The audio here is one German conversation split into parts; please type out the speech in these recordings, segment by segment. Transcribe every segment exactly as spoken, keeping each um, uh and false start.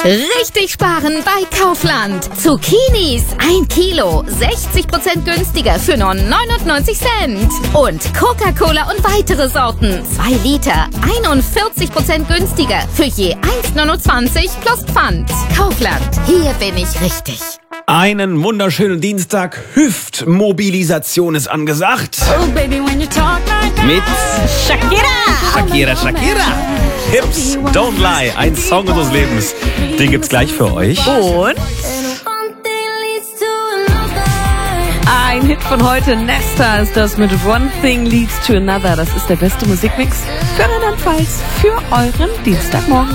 Richtig sparen bei Kaufland. Zucchinis ein Kilo, sechzig Prozent günstiger für nur neunundneunzig Cent. Und Coca-Cola und weitere Sorten, zwei Liter, einundvierzig Prozent günstiger für je eins neunundzwanzig plus Pfand. Kaufland, hier bin ich richtig. Einen wunderschönen Dienstag. Hüftmobilisation ist angesagt. Oh, baby, when you talk like that. Mit Shakira. Shakira, Shakira. Hips, Don't Lie, ein Song unseres Lebens. Den gibt's gleich für euch. Und ein Hit von heute, Nesta ist das mit One Thing Leads to Another. Das ist der beste Musikmix für Rheinland-Pfalz, für euren Dienstagmorgen.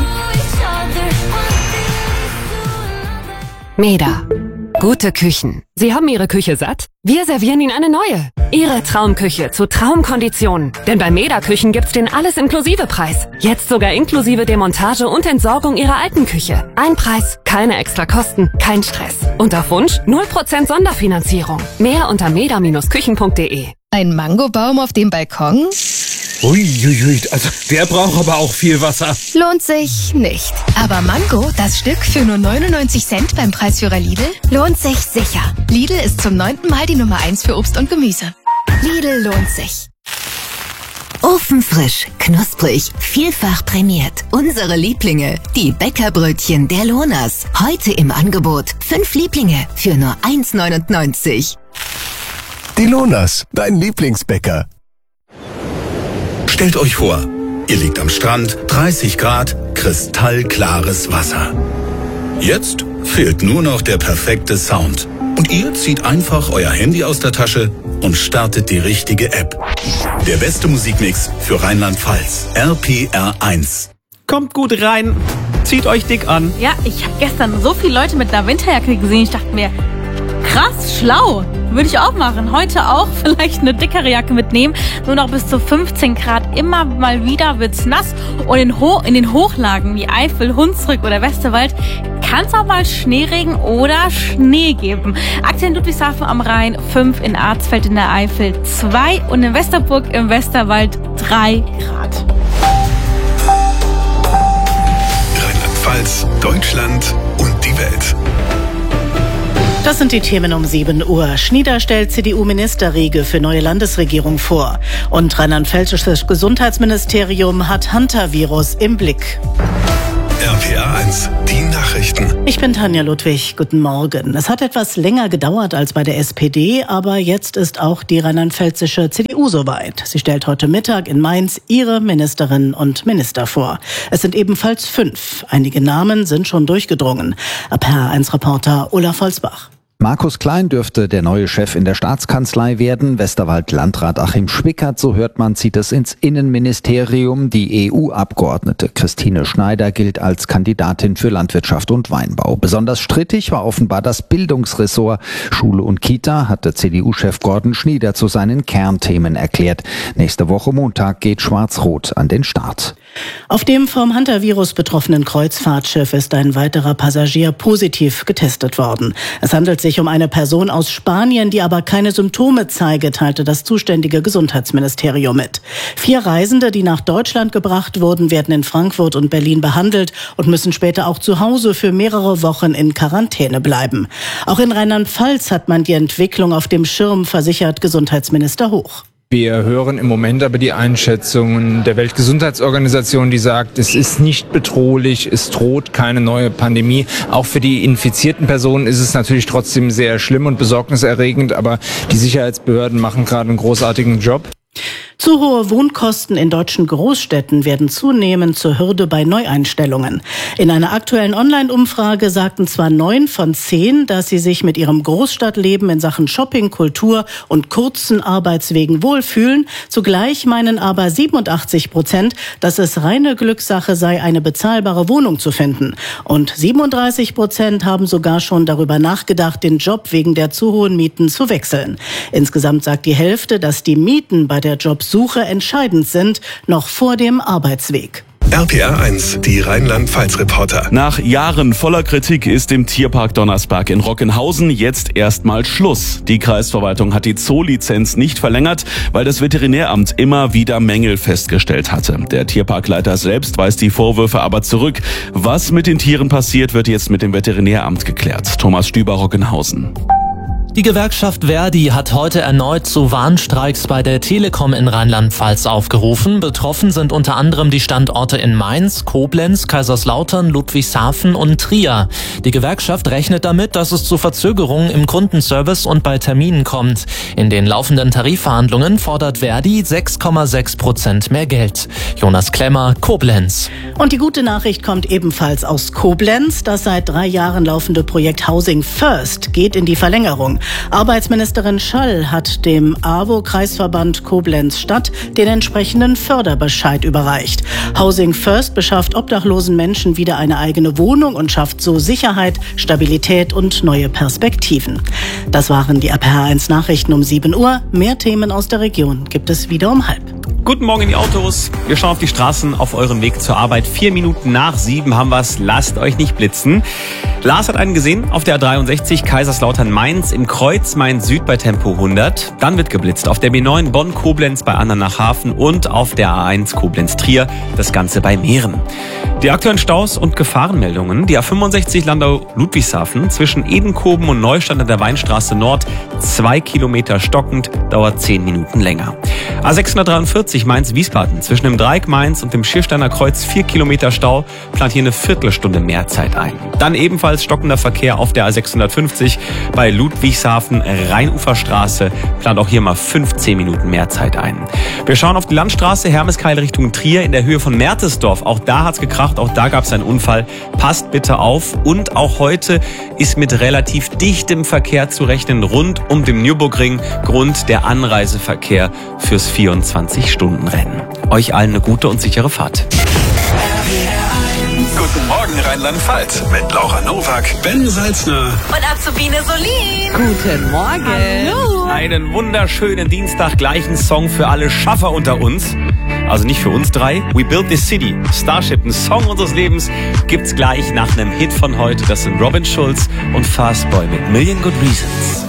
Meda. Gute Küchen. Sie haben Ihre Küche satt? Wir servieren Ihnen eine neue. Ihre Traumküche zu Traumkonditionen. Denn bei Meda Küchen gibt's den Alles-Inklusive-Preis. Jetzt sogar inklusive Demontage und Entsorgung Ihrer alten Küche. Ein Preis, keine extra Kosten, kein Stress. Und auf Wunsch null Prozent Sonderfinanzierung. Mehr unter meda Bindestrich küchen punkt de. Ein Mangobaum auf dem Balkon? Uiuiui, also der braucht aber auch viel Wasser. Lohnt sich nicht. Aber Mango, das Stück für nur neunundneunzig Cent beim Preisführer Lidl, lohnt sich sicher. Lidl ist zum neunten Mal die Nummer eins für Obst und Gemüse. Lidl lohnt sich. Ofenfrisch, knusprig, vielfach prämiert. Unsere Lieblinge, die Bäckerbrötchen der Lonas. Heute im Angebot. Fünf Lieblinge für nur eins neunundneunzig. Die Lonas, dein Lieblingsbäcker. Stellt euch vor, ihr liegt am Strand, dreißig Grad, kristallklares Wasser. Jetzt fehlt nur noch der perfekte Sound. Und ihr zieht einfach euer Handy aus der Tasche und startet die richtige App. Der beste Musikmix für Rheinland-Pfalz. R P R eins. Kommt gut rein, zieht euch dick an. Ja, ich habe gestern so viele Leute mit einer Winterjacke gesehen. Ich dachte mir, krass, schlau. Würde ich auch machen. Heute auch vielleicht eine dickere Jacke mitnehmen. Nur noch bis zu fünfzehn Grad. Immer mal wieder wird's nass. Und in, Ho- in den Hochlagen wie Eifel, Hunsrück oder Westerwald kann es auch mal Schneeregen oder Schnee geben. Aktuell in Ludwigshafen am Rhein fünf, in Arzfeld in der Eifel zwei und in Westerburg im Westerwald drei Grad. Rheinland-Pfalz, Deutschland und die Welt. Das sind die Themen um sieben Uhr. Schnieder stellt C D U-Ministerriege für neue Landesregierung vor. Und Rheinland-Pfälzisches Gesundheitsministerium hat Hunter-Virus im Blick. R P R eins, die Nachrichten. Ich bin Tanja Ludwig, guten Morgen. Es hat etwas länger gedauert als bei der S P D, aber jetzt ist auch die rheinland-pfälzische C D U soweit. Sie stellt heute Mittag in Mainz ihre Ministerinnen und Minister vor. Es sind ebenfalls fünf. Einige Namen sind schon durchgedrungen. R P R eins-Reporter Olaf Holzbach. Markus Klein dürfte der neue Chef in der Staatskanzlei werden. Westerwald-Landrat Achim Schwickert, so hört man, zieht es ins Innenministerium. Die E U-Abgeordnete Christine Schneider gilt als Kandidatin für Landwirtschaft und Weinbau. Besonders strittig war offenbar das Bildungsressort. Schule und Kita hatte C D U-Chef Gordon Schnieder zu seinen Kernthemen erklärt. Nächste Woche Montag geht Schwarz-Rot an den Start. Auf dem vom Hunter-Virus betroffenen Kreuzfahrtschiff ist ein weiterer Passagier positiv getestet worden. Es handelt sich um eine Person aus Spanien, die aber keine Symptome zeige, teilte das zuständige Gesundheitsministerium mit. Vier Reisende, die nach Deutschland gebracht wurden, werden in Frankfurt und Berlin behandelt und müssen später auch zu Hause für mehrere Wochen in Quarantäne bleiben. Auch in Rheinland-Pfalz hat man die Entwicklung auf dem Schirm, versichert Gesundheitsminister Hoch. Wir hören im Moment aber die Einschätzungen der Weltgesundheitsorganisation, die sagt, es ist nicht bedrohlich, es droht keine neue Pandemie. Auch für die infizierten Personen ist es natürlich trotzdem sehr schlimm und besorgniserregend, aber die Sicherheitsbehörden machen gerade einen großartigen Job. Zu hohe Wohnkosten in deutschen Großstädten werden zunehmend zur Hürde bei Neueinstellungen. In einer aktuellen Online-Umfrage sagten zwar neun von zehn, dass sie sich mit ihrem Großstadtleben in Sachen Shopping, Kultur und kurzen Arbeitswegen wohlfühlen. Zugleich meinen aber siebenundachtzig Prozent, dass es reine Glückssache sei, eine bezahlbare Wohnung zu finden. Und siebenunddreißig Prozent haben sogar schon darüber nachgedacht, den Job wegen der zu hohen Mieten zu wechseln. Insgesamt sagt die Hälfte, dass die Mieten bei der Jobsuche entscheidend sind, noch vor dem Arbeitsweg. R P R eins, die Rheinland-Pfalz-Reporter. Nach Jahren voller Kritik ist im Tierpark Donnersberg in Rockenhausen jetzt erstmal Schluss. Die Kreisverwaltung hat die Zoolizenz nicht verlängert, weil das Veterinäramt immer wieder Mängel festgestellt hatte. Der Tierparkleiter selbst weist die Vorwürfe aber zurück. Was mit den Tieren passiert, wird jetzt mit dem Veterinäramt geklärt. Thomas Stüber, Rockenhausen. Die Gewerkschaft Verdi hat heute erneut zu Warnstreiks bei der Telekom in Rheinland-Pfalz aufgerufen. Betroffen sind unter anderem die Standorte in Mainz, Koblenz, Kaiserslautern, Ludwigshafen und Trier. Die Gewerkschaft rechnet damit, dass es zu Verzögerungen im Kundenservice und bei Terminen kommt. In den laufenden Tarifverhandlungen fordert Verdi sechs Komma sechs Prozent mehr Geld. Jonas Klemmer, Koblenz. Und die gute Nachricht kommt ebenfalls aus Koblenz. Das seit drei Jahren laufende Projekt Housing First geht in die Verlängerung. Arbeitsministerin Schall hat dem A W O-Kreisverband Koblenz-Stadt den entsprechenden Förderbescheid überreicht. Housing First beschafft obdachlosen Menschen wieder eine eigene Wohnung und schafft so Sicherheit, Stabilität und neue Perspektiven. Das waren die R P R eins Nachrichten um sieben Uhr. Mehr Themen aus der Region gibt es wieder um halb. Guten Morgen in die Autos. Wir schauen auf die Straßen auf euren Weg zur Arbeit. Vier Minuten nach sieben haben wir's. Lasst euch nicht blitzen. Lars hat einen gesehen auf der A dreiundsechzig Kaiserslautern-Mainz im Kreuz Mainz-Süd bei Tempo hundert. Dann wird geblitzt auf der B neun Bonn-Koblenz bei Andernachhafen und auf der A eins Koblenz-Trier. Das Ganze bei Mähren. Die aktuellen Staus und Gefahrenmeldungen. Die A fünfundsechzig Landau-Ludwigshafen zwischen Edenkoben und Neustadt an der Weinstraße Nord. Zwei Kilometer stockend, dauert zehn Minuten länger. A sechshundertdreiundvierzig Mainz-Wiesbaden zwischen dem Dreieck Mainz und dem Schiersteiner Kreuz vier Kilometer Stau, plant hier eine Viertelstunde mehr Zeit ein. Dann ebenfalls stockender Verkehr auf der A sechshundertfünfzig bei Ludwigshafen Rheinuferstraße, plant auch hier mal fünfzehn Minuten mehr Zeit ein. Wir schauen auf die Landstraße Hermeskeil Richtung Trier in der Höhe von Mertesdorf. Auch da hat's gekracht, auch da gab's einen Unfall. Passt bitte auf. Und auch heute ist mit relativ dichtem Verkehr zu rechnen rund um den Nürburgring, Grund der Anreiseverkehr fürs vierundzwanzig-Stunden-Rennen. Euch allen eine gute und sichere Fahrt. Guten Morgen Rheinland-Pfalz mit Laura Nowak, Ben Salzner Und Azubine Solin. Guten Morgen. Hallo. Einen wunderschönen Dienstag, gleichen Song für alle Schaffer unter uns. Also nicht für uns drei. We Built This City, Starship, ein Song unseres Lebens, gibt's gleich nach einem Hit von heute. Das sind Robin Schulz und Fastboy mit Million Good Reasons.